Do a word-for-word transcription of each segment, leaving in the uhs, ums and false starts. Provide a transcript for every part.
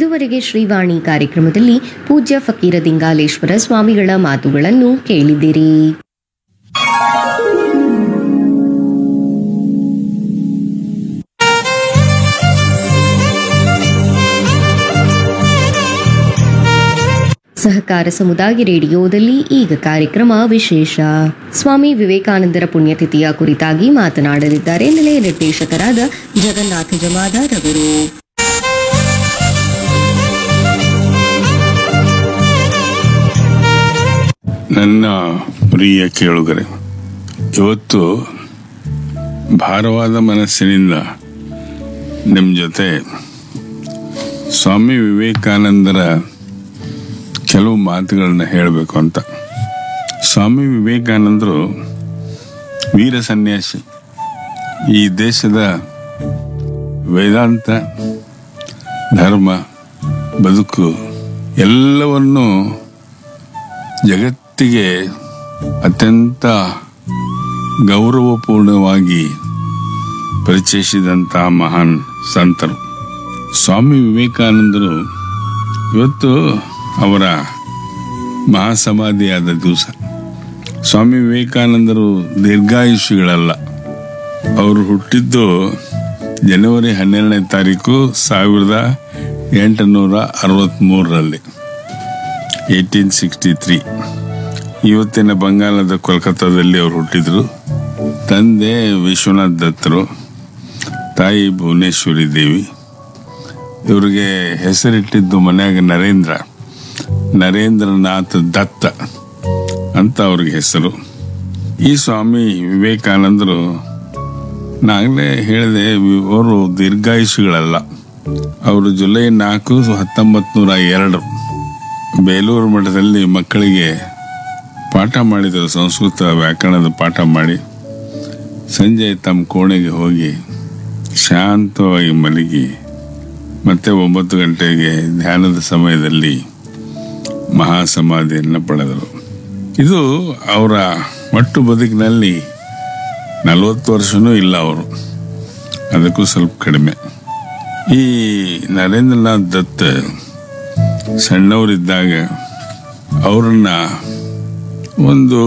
ಇದುವರೆಗೆ ಶ್ರೀವಾಣಿ ಕಾರ್ಯಕ್ರಮದಲ್ಲಿ ಪೂಜ್ಯ ಫಕೀರ ದಿಂಗಾಲೇಶ್ವರ ಸ್ವಾಮಿಗಳ ಮಾತುಗಳನ್ನು ಕೇಳಿದಿರಿ. ಸಹಕಾರ ಸಮುದಾಯ ರೇಡಿಯೋದಲ್ಲಿ ಈಗ ಕಾರ್ಯಕ್ರಮ ವಿಶೇಷ. ಸ್ವಾಮಿ ವಿವೇಕಾನಂದರ ಪುಣ್ಯತಿಥಿಯ ಕುರಿತಾಗಿ ಮಾತನಾಡಲಿದ್ದಾರೆ ನಿಲಯ ನಿರ್ದೇಶಕರಾದ ಜಗನ್ನಾಥ ಜಮಾದಾರ್ ಅವರು. ನನ್ನ ಪ್ರಿಯ ಕೇಳುಗರೆ, ಇವತ್ತು ಭಾರವಾದ ಮನಸ್ಸಿನಿಂದ ನಿಮ್ಮ ಜೊತೆ ಸ್ವಾಮಿ ವಿವೇಕಾನಂದರ ಕೆಲವು ಮಾತುಗಳನ್ನ ಹೇಳಬೇಕು ಅಂತ. ಸ್ವಾಮಿ ವಿವೇಕಾನಂದರು ವೀರ ಸನ್ಯಾಸಿ. ಈ ದೇಶದ ವೇದಾಂತ, ಧರ್ಮ, ಬದುಕು ಎಲ್ಲವನ್ನೂ ಜಗತ್ತಿಗೆ ಅತ್ಯಂತ ಗೌರವಪೂರ್ಣವಾಗಿ ಪರಿಚಯಿಸಿದಂಥ ಮಹಾನ್ ಸಂತರು ಸ್ವಾಮಿ ವಿವೇಕಾನಂದರು. ಇವತ್ತು ಅವರ ಮಹಾಸಮಾಧಿಯಾದ ದಿವಸ. ಸ್ವಾಮಿ ವಿವೇಕಾನಂದರು ದೀರ್ಘಾಯುಷಿಗಳಲ್ಲ. ಅವರು ಹುಟ್ಟಿದ್ದು ಜನವರಿ ಹನ್ನೆರಡನೇ ತಾರೀಕು ಸಾವಿರದ ಎಂಟುನೂರ ಅರವತ್ತ್ಮೂರರಲ್ಲಿ ಏಯ್ಟೀನ್ ಸಿಕ್ಸ್ಟಿ ತ್ರೀ ಇವತ್ತಿನ ಬಂಗಾಳದ ಕೋಲ್ಕತ್ತಾದಲ್ಲಿ ಅವರು ಹುಟ್ಟಿದ್ರು. ತಂದೆ ವಿಶ್ವನಾಥ್ ದತ್ತರು, ತಾಯಿ ಭುವನೇಶ್ವರಿ ದೇವಿ. ಇವರಿಗೆ ಹೆಸರಿಟ್ಟಿದ್ದು ಮನ್ಯಾಗ ನರೇಂದ್ರ ನರೇಂದ್ರನಾಥ್ ದತ್ತ ಅಂತ ಅವ್ರಿಗೆ ಹೆಸರು. ಈ ಸ್ವಾಮಿ ವಿವೇಕಾನಂದರು ನಾಗಲೇ ಹೇಳಿದೆ, ಅವರು ದೀರ್ಘಾಯುಷಿಗಳಲ್ಲ. ಅವರು ಜುಲೈ ನಾಲ್ಕು ಹತ್ತೊಂಬತ್ತು ನೂರ ಎರಡು ಬೇಲೂರು ಮಠದಲ್ಲಿ ಮಕ್ಕಳಿಗೆ ಪಾಠ ಮಾಡಿದರು. ಸಂಸ್ಕೃತ ವ್ಯಾಕರಣದ ಪಾಠ ಮಾಡಿ ಸಂಜೆ ತಮ್ಮ ಕೋಣೆಗೆ ಹೋಗಿ ಶಾಂತವಾಗಿ ಮಲಗಿ ಮತ್ತೆ ಒಂಬತ್ತು ಗಂಟೆಗೆ ಧ್ಯಾನದ ಸಮಯದಲ್ಲಿ ಮಹಾಸಮಾಧಿಯನ್ನು ಪಡೆದರು. ಇದು ಅವರ ಒಟ್ಟು ಬದುಕಿನಲ್ಲಿ ನಲವತ್ತು ವರ್ಷನೂ ಇಲ್ಲ ಅವರು, ಅದಕ್ಕೂ ಸ್ವಲ್ಪ ಕಡಿಮೆ. ಈ ನರೇಂದ್ರನಾಥ್ ದತ್ ಸಣ್ಣವರಿದ್ದಾಗ ಅವರನ್ನ ಒಂದು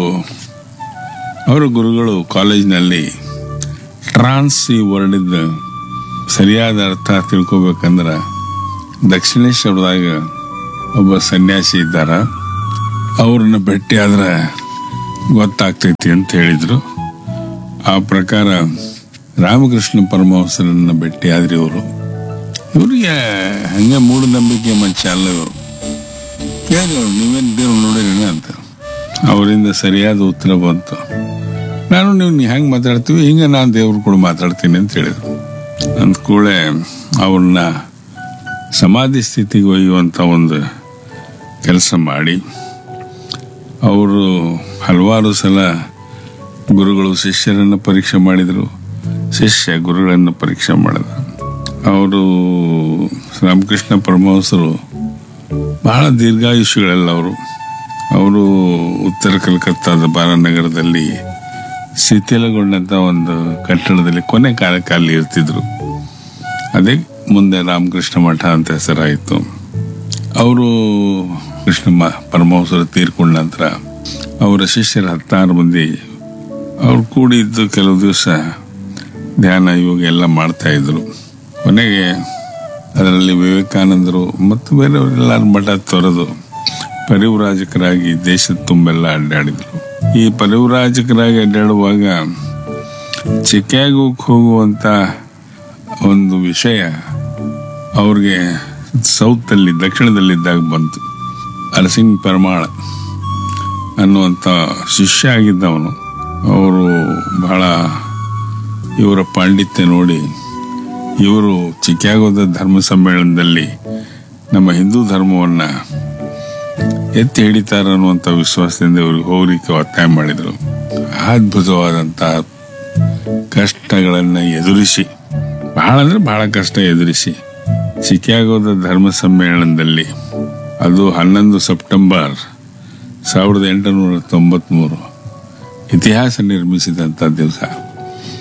ಅವರ ಗುರುಗಳು ಕಾಲೇಜಿನಲ್ಲಿ ಟ್ರಾನ್ಸ್ ಈ ವರ್ಡಿದ್ದ ಸರಿಯಾದ ಅರ್ಥ ತಿಳ್ಕೊಬೇಕಂದ್ರೆ ದಕ್ಷಿಣೇಶ್ವರದಾಗ ಒಬ್ಬ ಸನ್ಯಾಸಿ ಇದ್ದಾರ, ಅವ್ರನ್ನ ಭೇಟಿ ಆದ್ರೆ ಗೊತ್ತಾಗ್ತೈತಿ ಅಂತ ಹೇಳಿದ್ರು. ಆ ಪ್ರಕಾರ ರಾಮಕೃಷ್ಣ ಪರಮಹಂಸರನ್ನ ಭೇಟಿ ಆದ್ರಿ ಅವರು. ಇವ್ರಿಗೆ ಹಂಗೆ ಮೂಢನಂಬಿಕೆ ಮಂಚ ಅಲ್ಲ ಇವರು. ಕೇಳಿದವರು, ನೀವೇನು ದೇವ್ರು ನೋಡಿರಿ ಅಂತ. ಅವರಿಂದ ಸರಿಯಾದ ಉತ್ತರ ಬಂತು. ನಾನು ನೀವು ನೀ ಹೆಂಗೆ ಮಾತಾಡ್ತೀವಿ ಹಿಂಗೆ ನಾನು ದೇವ್ರು ಕೂಡ ಮಾತಾಡ್ತೀನಿ ಅಂತ ಹೇಳಿದ್ರು. ಅಂದ ಕೂಡಲೇ ಅವ್ರನ್ನ ಸಮಾಧಿ ಸ್ಥಿತಿಗೆ ಒಯ್ಯುವಂಥ ಒಂದು ಕೆಲಸ ಮಾಡಿ, ಅವರು ಹಲವಾರು ಸಲ ಗುರುಗಳು ಶಿಷ್ಯರನ್ನು ಪರೀಕ್ಷೆ ಮಾಡಿದರು, ಶಿಷ್ಯ ಗುರುಗಳನ್ನು ಪರೀಕ್ಷೆ ಮಾಡಿದ. ಅವರು ರಾಮಕೃಷ್ಣ ಪರಮಹಂಸರು ಬಹಳ ದೀರ್ಘಾಯುಷಿಗಳಲ್ಲ ಅವರು. ಅವರು ಉತ್ತರ ಕಲ್ಕತ್ತಾದ ಬಾಲನಗರದಲ್ಲಿ ಶಿಥಿಲಗೊಂಡಂಥ ಒಂದು ಕಟ್ಟಡದಲ್ಲಿ ಕೊನೆ ಕಾಲಕ್ಕಲ್ಲಿ ಇರ್ತಿದ್ರು. ಅದೇ ಮುಂದೆ ರಾಮಕೃಷ್ಣ ಮಠ ಅಂತ ಹೆಸರಾಯಿತು. ಅವರು ಕೃಷ್ಣ ಪರಮಹಂಸರು ತೀರ್ಕೊಂಡ ನಂತರ ಅವರ ಶಿಷ್ಯರ ಹತ್ತಾರು ಮಂದಿ ಅವ್ರು ಕೂಡಿದ್ದು ಕೆಲವು ದಿವಸ ಧ್ಯಾನ ಯೋಗ ಎಲ್ಲ ಮಾಡ್ತಾ ಇದ್ರು. ಕೊನೆಗೆ ಅದರಲ್ಲಿ ವಿವೇಕಾನಂದರು ಮತ್ತು ಬೇರೆಯವರೆಲ್ಲರ ಮಠ ತೊರೆದು ಪರಿವ್ರಾಜಕರಾಗಿ ದೇಶದ ತುಂಬೆಲ್ಲ ಅಡ್ಡಾಡಿದ್ರು. ಈ ಪರಿವ್ರಾಜಕರಾಗಿ ಅಡ್ಡಾಡುವಾಗ ಚಿಕಾಗೋಕ್ಕೆ ಹೋಗುವಂಥ ಒಂದು ವಿಷಯ ಅವ್ರಿಗೆ ಸೌತಲ್ಲಿ ದಕ್ಷಿಣದಲ್ಲಿದ್ದಾಗ ಬಂತು. ಅರಸಿಂಗ್ ಪರಮಾಳ ಅನ್ನುವಂಥ ಶಿಷ್ಯ ಆಗಿದ್ದವನು. ಅವರು ಬಹಳ ಇವರ ಪಾಂಡಿತ್ಯ ನೋಡಿ ಇವರು ಚಿಕಾಗೋದ ಧರ್ಮ ಸಮ್ಮೇಳನದಲ್ಲಿ ನಮ್ಮ ಹಿಂದೂ ಧರ್ಮವನ್ನು ಎತ್ತಿ ಹಿಡಿತಾರೆ ಅನ್ನುವಂಥ ವಿಶ್ವಾಸದಿಂದ ಇವ್ರಿಗೆ ಹೋಗ್ಲಿಕ್ಕೆ ಒತ್ತಾಯ ಮಾಡಿದರು. ಅದ್ಭುತವಾದಂಥ ಕಷ್ಟಗಳನ್ನು ಎದುರಿಸಿ, ಬಹಳ ಅಂದರೆ ಬಹಳ ಕಷ್ಟ ಎದುರಿಸಿ ಚಿಕಾಗೋದ ಧರ್ಮ ಸಮ್ಮೇಳನದಲ್ಲಿ, ಅದು ಹನ್ನೊಂದು ಸೆಪ್ಟೆಂಬರ್ ಸಾವಿರದ ಎಂಟುನೂರ ತೊಂಬತ್ತ್ಮೂರು ಇತಿಹಾಸ ನಿರ್ಮಿಸಿದಂಥ ದಿವಸ,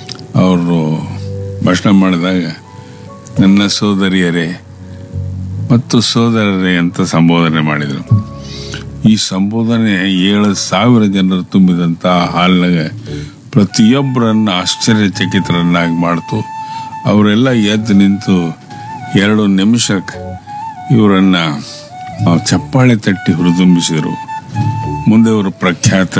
ಅವರು ಭಾಷಣ ಮಾಡಿದಾಗ, ನನ್ನ ಸೋದರಿಯರೇ ಮತ್ತು ಸೋದರರೇ ಅಂತ ಸಂಬೋಧನೆ ಮಾಡಿದರು. ಈ ಸಂಬೋಧನೆ ಏಳು ಸಾವಿರ ಜನರು ತುಂಬಿದಂಥ ಹಾಲ್ನಾಗ ಪ್ರತಿಯೊಬ್ಬರನ್ನ ಆಶ್ಚರ್ಯಚಕಿತರನ್ನಾಗಿ ಮಾಡ್ತು. ಅವರೆಲ್ಲ ಎದ್ದು ನಿಂತು ಎರಡು ನಿಮಿಷಕ್ಕೆ ಇವರನ್ನ ಚಪ್ಪಾಳೆ ತಟ್ಟಿ ಹುರಿದುಂಬಿಸಿದರು. ಮುಂದೆ ಅವರು ಪ್ರಖ್ಯಾತ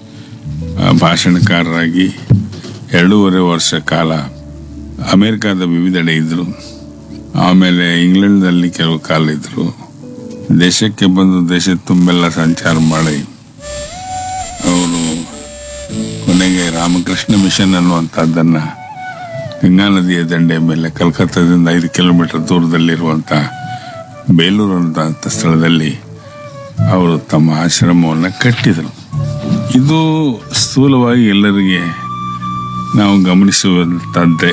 ಭಾಷಣಕಾರರಾಗಿ ಎರಡೂವರೆ ವರ್ಷ ಕಾಲ ಅಮೆರಿಕದ ವಿವಿಧೆಡೆ ಇದ್ದರು. ಆಮೇಲೆ ಇಂಗ್ಲೆಂಡ್ನಲ್ಲಿ ಕೆಲವು ಕಾಲ ಇದ್ದರು. ದೇಶಕ್ಕೆ ಬಂದು ದೇಶದ ತುಂಬೆಲ್ಲ ಸಂಚಾರ ಮಾಡಿ ಅವರು ಕೊನೆಗೆ ರಾಮಕೃಷ್ಣ ಮಿಷನ್ ಅನ್ನುವಂಥದ್ದನ್ನು ಗಂಗಾ ನದಿಯ ದಂಡೆ ಮೇಲೆ ಕಲ್ಕತ್ತಾದಿಂದ ಐದು ಕಿಲೋಮೀಟರ್ ದೂರದಲ್ಲಿರುವಂಥ ಬೇಲೂರು ಅಂತ ಸ್ಥಳದಲ್ಲಿ ಅವರು ತಮ್ಮ ಆಶ್ರಮವನ್ನು ಕಟ್ಟಿದರು. ಇದು ಸ್ಥೂಲವಾಗಿ ಎಲ್ಲರಿಗೆ ನಾವು ಗಮನಿಸುವಂಥದ್ದೇ.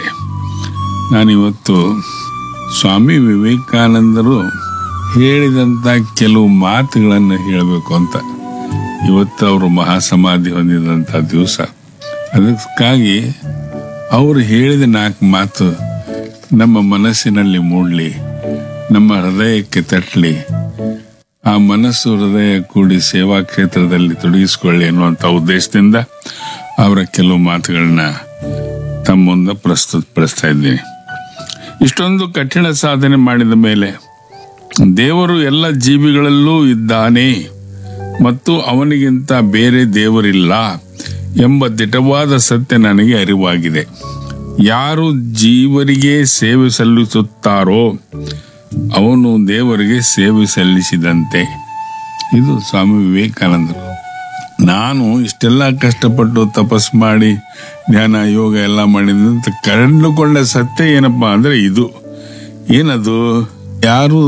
ನಾನಿವತ್ತು ಸ್ವಾಮಿ ವಿವೇಕಾನಂದರು ಹೇಳಿದಂಥ ಕೆಲವು ಮಾತುಗಳನ್ನು ಹೇಳಬೇಕು ಅಂತ. ಇವತ್ತು ಅವರು ಮಹಾಸಮಾಧಿ ಹೊಂದಿದಂಥ ದಿವಸ. ಅದಕ್ಕಾಗಿ ಅವರು ಹೇಳಿದ ನಾಲ್ಕು ಮಾತು ನಮ್ಮ ಮನಸ್ಸಿನಲ್ಲಿ ಮೂಡಲಿ, ನಮ್ಮ ಹೃದಯಕ್ಕೆ ತಟ್ಟಲಿ, ಆ ಮನಸ್ಸು ಹೃದಯ ಕೂಡಿ ಸೇವಾ ಕ್ಷೇತ್ರದಲ್ಲಿ ತೊಡಗಿಸಿಕೊಳ್ಳಿ ಅನ್ನುವಂಥ ಉದ್ದೇಶದಿಂದ ಅವರ ಕೆಲವು ಮಾತುಗಳನ್ನ ತಮ್ಮ ಮುಂದೆ ಪ್ರಸ್ತುತಪಡಿಸ್ತಾ ಇದ್ದೀನಿ. ಇಷ್ಟೊಂದು ಕಠಿಣ ಸಾಧನೆ ಮಾಡಿದ ಮೇಲೆ ದೇವರು ಎಲ್ಲ ಜೀವಿಗಳಲ್ಲೂ ಇದ್ದಾನೆ ಮತ್ತು ಅವನಿಗಿಂತ ಬೇರೆ ದೇವರಿಲ್ಲ ಎಂಬ ದಿಟವಾದ ಸತ್ಯ ನನಗೆ ಅರಿವಾಗಿದೆ. ಯಾರು ಜೀವರಿಗೆ ಸೇವೆ ಸಲ್ಲಿಸುತ್ತಾರೋ ಅವನು ದೇವರಿಗೆ ಸೇವೆ ಸಲ್ಲಿಸಿದಂತೆ. ಇದು ಸ್ವಾಮಿ ವಿವೇಕಾನಂದರು. ನಾನು ಇಷ್ಟೆಲ್ಲ ಕಷ್ಟಪಟ್ಟು ತಪಸ್ ಮಾಡಿ ಧ್ಯಾನ ಯೋಗ ಎಲ್ಲ ಮಾಡಿದಂತ ಕಂಡುಕೊಂಡ ಸತ್ಯ ಏನಪ್ಪಾ ಅಂದ್ರೆ ಇದು ಏನದು, ಯಾರು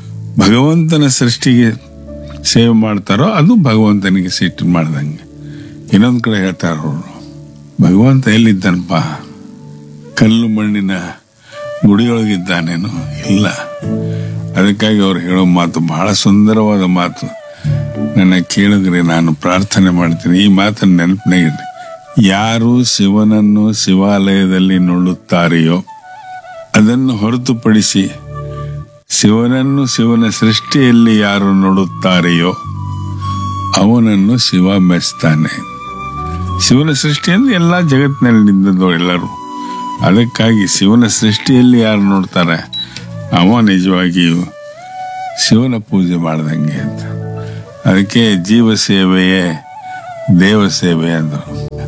ಭಗವಂತನ ಸೃಷ್ಟಿಗೆ ಸೇವೆ ಮಾಡ್ತಾರೋ ಅದು ಭಗವಂತನಿಗೆ ಸಿಟ್ಟು ಮಾಡ್ದಂಗೆ. ಇನ್ನೊಂದು ಕಡೆ ಹೇಳ್ತಾರ ಅವರು, ಭಗವಂತ ಎಲ್ಲಿದ್ದಾನಪ್ಪ, ಕಲ್ಲು ಮಣ್ಣಿನ ಗುಡಿಯೊಳಗಿದ್ದಾನೇನು? ಇಲ್ಲ. ಅದಕ್ಕಾಗಿ ಅವ್ರು ಹೇಳೋ ಮಾತು ಬಹಳ ಸುಂದರವಾದ ಮಾತು. ನನ್ನ ಕೇಳಿದ್ರೆ ನಾನು ಪ್ರಾರ್ಥನೆ ಮಾಡ್ತೀನಿ, ಈ ಮಾತನ್ನು ನೆನಪಿನಾಗಿರ್ಲಿ. ಯಾರು ಶಿವನನ್ನು ಶಿವಾಲಯದಲ್ಲಿ ನೋಡುತ್ತಾರೆಯೋ ಅದನ್ನು ಹೊರತುಪಡಿಸಿ ಶಿವನನ್ನು ಶಿವನ ಸೃಷ್ಟಿಯಲ್ಲಿ ಯಾರು ನೋಡುತ್ತಾರೆಯೋ ಅವನನ್ನು ಶಿವ ಮೆಚ್ತಾನೆ. ಶಿವನ ಸೃಷ್ಟಿಯಲ್ಲಿ ಎಲ್ಲ ಜಗತ್ತಿನಲ್ಲಿ ನಿಂತದ್ದು ಎಲ್ಲರೂ. ಅದಕ್ಕಾಗಿ ಶಿವನ ಸೃಷ್ಟಿಯಲ್ಲಿ ಯಾರು ನೋಡ್ತಾರೆ ಅವ ನಿಜವಾಗಿಯೂ ಶಿವನ ಪೂಜೆ ಮಾಡ್ದಂಗೆ ಅಂತ. ಅದಕ್ಕೆ ಜೀವ ಸೇವೆಯೇ ದೇವ ಸೇವೆ ಅಂದರು,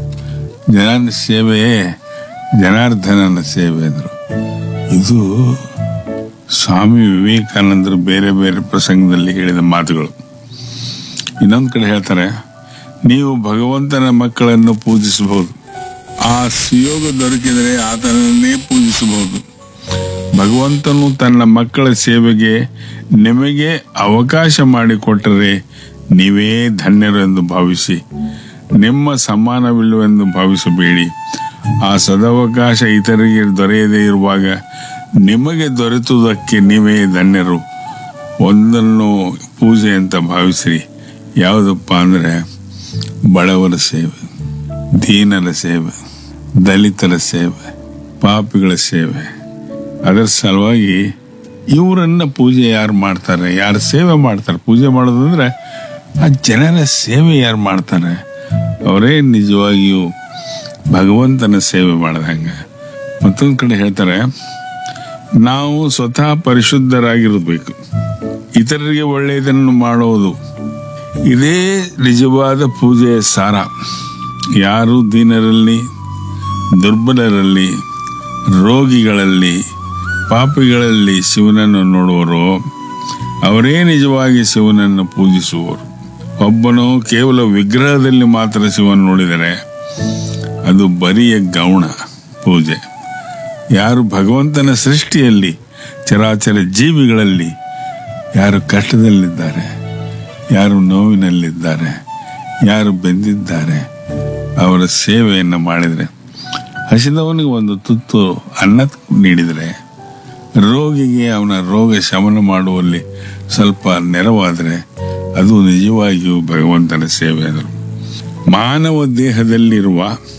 ಜನ ಸೇವೆಯೇ ಜನಾರ್ದನನ ಸೇವೆ ಅಂದರು. ಇದು ಸ್ವಾಮಿ ವಿವೇಕಾನಂದರು ಬೇರೆ ಬೇರೆ ಪ್ರಸಂಗದಲ್ಲಿ ಹೇಳಿದ ಮಾತುಗಳು. ಇನ್ನೊಂದು ಕಡೆ ಹೇಳ್ತಾರೆ, ನೀವು ಭಗವಂತನ ಮಕ್ಕಳನ್ನು ಪೂಜಿಸಬಹುದು, ಆ ಸುಯೋಗ ದೊರಕಿದರೆ ಆತನನ್ನೇ ಪೂಜಿಸಬಹುದು. ಭಗವಂತನು ತನ್ನ ಮಕ್ಕಳ ಸೇವೆಗೆ ನಿಮಗೆ ಅವಕಾಶ ಮಾಡಿಕೊಟ್ಟರೆ ನೀವೇ ಧನ್ಯರು ಎಂದು ಭಾವಿಸಿ, ನಿಮ್ಮ ಸಮಾನವಿಲ್ಲವೆಂದು ಭಾವಿಸಬೇಡಿ. ಆ ಸದವಕಾಶ ಇತರರಿಗೆ ದೊರೆಯದೇ ಇರುವಾಗ ನಿಮಗೆ ದೊರೆತುದಕ್ಕೆ ನೀವೇ ಧನ್ಯರು. ಒಂದನ್ನು ಪೂಜೆ ಅಂತ ಭಾವಿಸಿರಿ. ಯಾವುದಪ್ಪ ಅಂದರೆ ಬಡವರ ಸೇವೆ, ದೀನರ ಸೇವೆ, ದಲಿತರ ಸೇವೆ, ಪಾಪಿಗಳ ಸೇವೆ. ಅದರ ಸಲುವಾಗಿ ಇವರನ್ನ ಪೂಜೆ ಯಾರು ಮಾಡ್ತಾರೆ, ಯಾರು ಸೇವೆ ಮಾಡ್ತಾರೆ, ಪೂಜೆ ಮಾಡೋದಂದ್ರೆ ಆ ಜನರ ಸೇವೆ ಯಾರು ಮಾಡ್ತಾರೆ ಅವರೇ ನಿಜವಾಗಿಯೂ ಭಗವಂತನ ಸೇವೆ ಮಾಡ್ದಂಗೆ. ಮತ್ತೊಂದು ಕಡೆ ಹೇಳ್ತಾರೆ, ನಾವು ಸ್ವತಃ ಪರಿಶುದ್ಧರಾಗಿರಬೇಕು, ಇತರರಿಗೆ ಒಳ್ಳೆಯದನ್ನು ಮಾಡೋದು, ಇದೇ ನಿಜವಾದ ಪೂಜೆಯ ಸಾರ. ಯಾರು ದೀನರಲ್ಲಿ, ದುರ್ಬಲರಲ್ಲಿ, ರೋಗಿಗಳಲ್ಲಿ, ಪಾಪಿಗಳಲ್ಲಿ ಶಿವನನ್ನು ನೋಡುವರೋ ಅವರೇ ನಿಜವಾಗಿ ಶಿವನನ್ನು ಪೂಜಿಸುವರು. ಒಬ್ಬನು ಕೇವಲ ವಿಗ್ರಹದಲ್ಲಿ ಮಾತ್ರ ಶಿವನ ನೋಡಿದರೆ ಅದು ಬರಿಯ ಗೌಣ ಪೂಜೆ. ಯಾರು ಭಗವಂತನ ಸೃಷ್ಟಿಯಲ್ಲಿ ಚರಾಚರ ಜೀವಿಗಳಲ್ಲಿ ಯಾರು ಕಷ್ಟದಲ್ಲಿದ್ದಾರೆ, ಯಾರು ನೋವಿನಲ್ಲಿದ್ದಾರೆ, ಯಾರು ಬೆಂದಿದ್ದಾರೆ ಅವರ ಸೇವೆಯನ್ನು ಮಾಡಿದರೆ, ಹಸಿದವನಿಗೆ ಒಂದು ತುತ್ತು ಅನ್ನ ನೀಡಿದರೆ, ರೋಗಿಗೆ ಅವನ ರೋಗ ಶಮನ ಮಾಡುವಲ್ಲಿ ಸ್ವಲ್ಪ ನೆರವಾದರೆ ಅದು ನಿಜವಾಗಿಯೂ ಭಗವಂತನ ಸೇವೆ ಅಂದರು. ಮಾನವ ದೇಹದಲ್ಲಿರುವ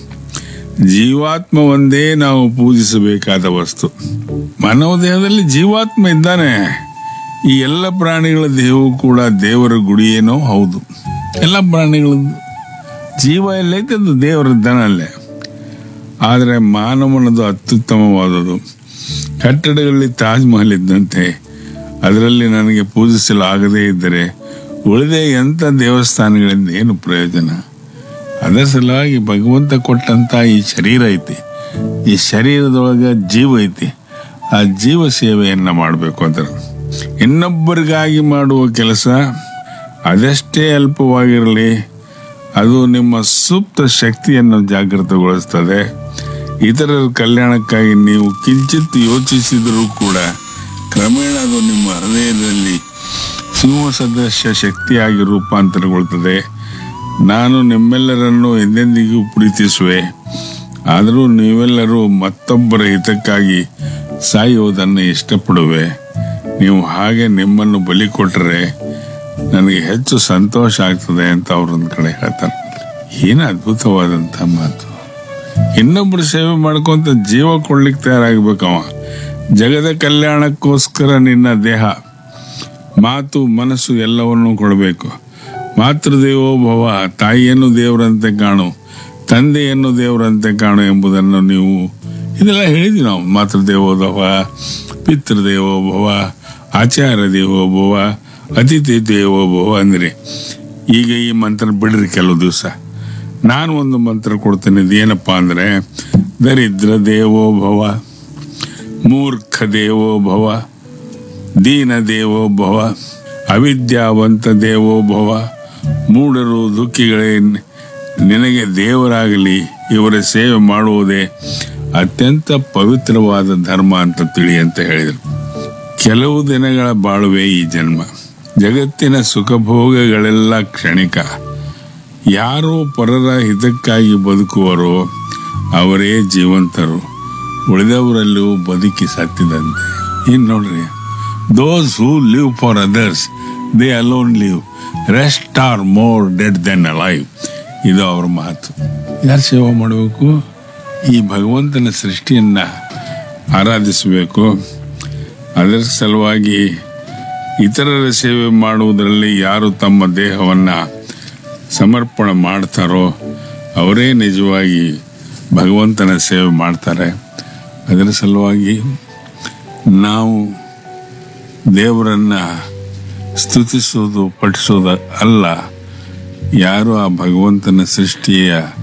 ಜೀವಾತ್ಮ ಒಂದೇ ನಾವು ಪೂಜಿಸಬೇಕಾದ ವಸ್ತು. ಮಾನವ ದೇಹದಲ್ಲಿ ಜೀವಾತ್ಮ ಇದ್ದಾನೆ, ಈ ಎಲ್ಲ ಪ್ರಾಣಿಗಳ ದೇಹವು ಕೂಡ ದೇವರ ಗುಡಿಯೇನೋ ಹೌದು. ಎಲ್ಲ ಪ್ರಾಣಿಗಳ ಜೀವ ಎಲ್ಲೈತೆ ಅದು ದೇವರ ದನಲ್ಲೇ. ಆದರೆ ಮಾನವನದು ಅತ್ಯುತ್ತಮವಾದದು. ಕಟ್ಟಡಗಳಲ್ಲಿ ತಾಜ್ ಮಹಲ್ ಇದ್ದಂತೆ ಅದರಲ್ಲಿ ನನಗೆ ಪೂಜಿಸಲು ಆಗದೇ ಇದ್ದರೆ ಉಳಿದ ಎಂಥ ದೇವಸ್ಥಾನಗಳಿಂದ ಏನು ಪ್ರಯೋಜನ? ಅದರ ಸಲುವಾಗಿ ಭಗವಂತ ಕೊಟ್ಟಂತ ಈ ಶರೀರ ಐತಿ, ಈ ಶರೀರದೊಳಗೆ ಜೀವ ಐತಿ. ಆ ಜೀವ ಸೇವೆಯನ್ನ ಮಾಡಬೇಕು ಅಂದ್ರೆ ಇನ್ನೊಬ್ಬರಿಗಾಗಿ ಮಾಡುವ ಕೆಲಸ ಅದೆಷ್ಟೇ ಅಲ್ಪವಾಗಿರಲಿ, ಅದು ನಿಮ್ಮ ಸುಪ್ತ ಶಕ್ತಿಯನ್ನು ಜಾಗೃತಗೊಳಿಸ್ತದೆ. ಇತರರ ಕಲ್ಯಾಣಕ್ಕಾಗಿ ನೀವು ಕಿಂಚಿತ್ ಯೋಚಿಸಿದರೂ ಕೂಡ ಕ್ರಮೇಣ ಅದು ನಿಮ್ಮ ಹೃದಯದಲ್ಲಿ ಸಿಂಹ ಸದೃಶ ಶಕ್ತಿಯಾಗಿ ರೂಪಾಂತರಗೊಳ್ಳುತ್ತದೆ. ನಾನು ನಿಮ್ಮೆಲ್ಲರನ್ನು ಎಂದೆಂದಿಗೂ ಪ್ರೀತಿಸುವೆ, ಆದರೂ ನೀವೆಲ್ಲರೂ ಮತ್ತೊಬ್ಬರ ಹಿತಕ್ಕಾಗಿ ಸಾಯುವುದನ್ನು ಇಷ್ಟಪಡುವೆ. ನೀವು ಹಾಗೆ ನಿಮ್ಮನ್ನು ಬಲಿ ಕೊಟ್ಟರೆ ನನಗೆ ಹೆಚ್ಚು ಸಂತೋಷ ಆಗ್ತದೆ ಅಂತ ಅವ್ರೊಂದು ಕಡೆ ಹೇಳ್ತಾರೆ. ಏನು ಅದ್ಭುತವಾದಂಥ ಮಾತು. ಇನ್ನೊಬ್ಬರು ಸೇವೆ ಮಾಡ್ಕೊಂತ ಜೀವ ಕೊಡ್ಲಿಕ್ಕೆ ತಯಾರಾಗಬೇಕವ. ಜಗದ ಕಲ್ಯಾಣಕ್ಕೋಸ್ಕರ ನಿನ್ನ ದೇಹ, ಮಾತು, ಮನಸ್ಸು ಎಲ್ಲವನ್ನೂ ಕೊಡಬೇಕು. ಮಾತೃದೇವೋ ಭವ, ತಾಯಿಯನ್ನು ದೇವರಂತೆ ಕಾಣು, ತಂದೆಯನ್ನು ದೇವರಂತೆ ಕಾಣು ಎಂಬುದನ್ನು ನೀವು ಇದೆಲ್ಲ ಹೇಳಿದ್ವಿ ನಾವು. ಮಾತೃದೇವೋ ಭವ, ಪಿತೃದೇವೋ ಭವ, ಆಚಾರ್ಯ ದೇವೋ ಭವ, ಅತಿಥಿ ದೇವೋ ಭವ ಅಂದ್ರೆ. ಈಗ ಈ ಮಂತ್ರ ಬಿಡ್ರಿ ಕೆಲವು ದಿವಸ. ನಾನು ಒಂದು ಮಂತ್ರ ಕೊಡ್ತೇನೆ. ಇದೇನಪ್ಪ ಅಂದ್ರೆ ದರಿದ್ರ ದೇವೋ ಭವ, ಮೂರ್ಖ ದೇವೋ ಭವ, ದೀನ ದೇವೋ ಭವ, ಅವಿದ್ಯಾವಂತ ದೇವೋ ಭವ. ಮೂಢರು ದುಃಖಿಗಳೇ ನಿನಗೆ ದೇವರಾಗಲಿ, ಇವರ ಸೇವೆ ಮಾಡುವುದೇ ಅತ್ಯಂತ ಪವಿತ್ರವಾದ ಧರ್ಮ ಅಂತ ತಿಳಿ ಅಂತ ಹೇಳಿದರು. ಕೆಲವು ದಿನಗಳ ಬಾಳುವೆ ಈ ಜನ್ಮ. ಜಗತ್ತಿನ ಸುಖಭೋಗಗಳೆಲ್ಲ ಕ್ಷಣಿಕ. ಯಾರು ಪರರ ಹಿತಕ್ಕಾಗಿ ಬದುಕುವರೋ ಅವರೇ ಜೀವಂತರು, ಉಳಿದವರಲ್ಲೂ ಬದುಕಿ ಸತ್ತಿದಂತೆ. ಇನ್ನು ನೋಡ್ರಿ, ದೋಸ್ ಹೂ live for others they alone live, rest R more dead then alive. ಇದು ಅವ್ರ ಮಾತು. ಯಾರು ಸೇವೆ ಮಾಡಬೇಕು? ಈ ಭಗವಂತನ ಸೃಷ್ಟಿಯನ್ನ ಆರಾಧಿಸಬೇಕು. ಅದರ ಸಲುವಾಗಿ ಇತರರ ಸೇವೆ ಮಾಡುವುದರಲ್ಲಿ ಯಾರು ತಮ್ಮ ದೇಹವನ್ನ ಸಮರ್ಪಣೆ ಮಾಡ್ತಾರೋ ಅವರೇ ನಿಜವಾಗಿ ಭಗವಂತನ ಸೇವೆ ಮಾಡ್ತಾರೆ. ಅದರ ಸಲುವಾಗಿ ನಾವು ದೇವರನ್ನ ಸ್ತುತಿಸೋದು, ಪಠಿಸೋದು ಅಲ್ಲ, ಯಾರು ಆ ಭಗವಂತನ ಸೃಷ್ಟಿಯ